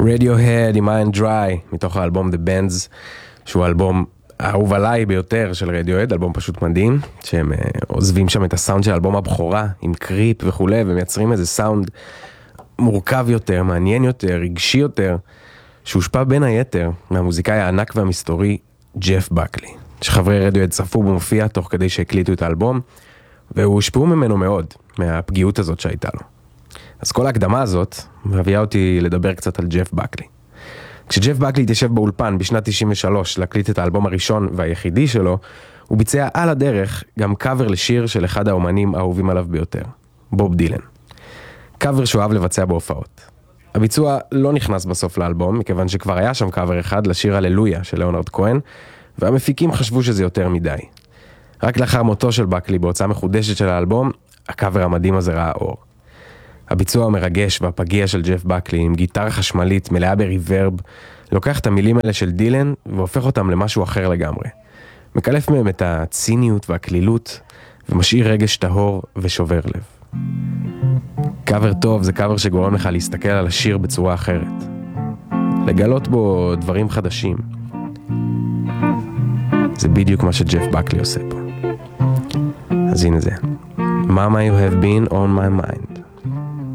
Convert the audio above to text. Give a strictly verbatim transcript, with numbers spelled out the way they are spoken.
Radiohead עם Iron Dry, מתוך האלבום The Bands, שהוא האלבום האהוב עליי ביותר של Radiohead, אלבום פשוט מדהים, שהם uh, עוזבים שם את הסאונד של אלבום הבכורה, עם קריפ וכולי, ומייצרים איזה סאונד מורכב יותר, מעניין יותר, רגשי יותר, שהושפע בין היתר מהמוזיקאי הענק והמסתורי ג'ף בקלי, שחברי Radiohead צפו במופיע תוך כדי שהקליטו את האלבום, והוא הושפעו ממנו מאוד, מהפגיעות הזאת שהייתה לו. אז כל ההקדמה הזאת מביאה אותי לדבר קצת על ג'ף בקלי. כשג'ף בקלי התיישב באולפן בשנת תשעים ושלוש להקליט את האלבום הראשון והיחידי שלו, הוא ביצע על הדרך גם קאבר לשיר של אחד האומנים האהובים עליו ביותר, בוב דילן. קאבר שהוא אהב לבצע בהופעות. הביצוע לא נכנס בסוף לאלבום, מכיוון שכבר היה שם קאבר אחד לשיר הללויה של ליאונרד כהן, והמפיקים חשבו שזה יותר מדי. רק לאחר מותו של בקלי בהוצאה מחודשת של האלבום, הקאבר המדהים הזה ראה אור. הביצוע המרגש והפגיע של ג'ף בקלי עם גיטרה חשמלית מלאה בריברב, לוקח את המילים האלה של דילן והופך אותם למשהו אחר לגמרי. מקלף מהם את הציניות והכלילות ומשאיר רגש טהור ושובר לב. קאבר טוב זה קאבר שגורם לך להסתכל על השיר בצורה אחרת. לגלות בו דברים חדשים. זה בדיוק מה שג'ף בקלי עושה פה. אז הנה זה. Mama, you have been on my mind.